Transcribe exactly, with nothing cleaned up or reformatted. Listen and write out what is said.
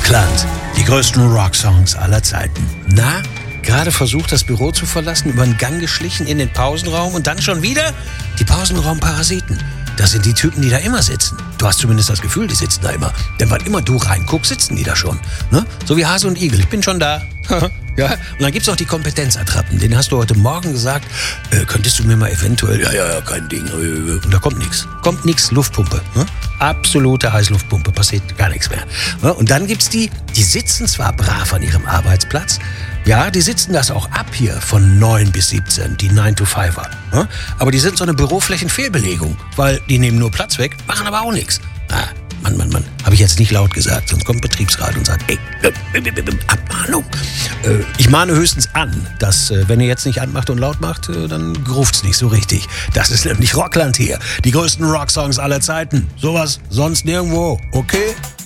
Rockland, die größten Rocksongs aller Zeiten. Na, gerade versucht, das Büro zu verlassen, über den Gang geschlichen in den Pausenraum und dann schon wieder die Pausenraumparasiten. Das sind die Typen, die da immer sitzen. Du hast zumindest das Gefühl, die sitzen da immer. Denn wann immer du reinguckst, sitzen die da schon. Ne? So wie Hase und Igel. Ich bin schon da. Ja? Und dann gibt's auch die Kompetenzattrappen. Den hast du heute Morgen gesagt, äh, könntest du mir mal eventuell... Ja, ja, ja, kein Ding. Und da kommt nichts. Kommt nichts, Luftpumpe. Ne? Absolute Heißluftpumpe. Passiert gar nichts mehr. Ne? Und dann gibt's die, die sitzen zwar brav an ihrem Arbeitsplatz, ja, die sitzen das auch ab hier von neun bis siebzehn, die nine to fiver. Ne? Aber die sind so eine Büroflächenfehlbelegung, weil die nehmen nur Platz weg, machen aber auch nichts. Ah, Mann, Mann, Mann, habe ich jetzt nicht laut gesagt, sonst kommt Betriebsrat und sagt, ey, äh, äh, äh, Abmahnung. Äh, ich mahne höchstens an, dass, äh, wenn ihr jetzt nicht anmacht und laut macht, äh, dann ruft's nicht so richtig. Das ist nämlich Rockland hier, die größten Rocksongs aller Zeiten. Sowas sonst nirgendwo, okay?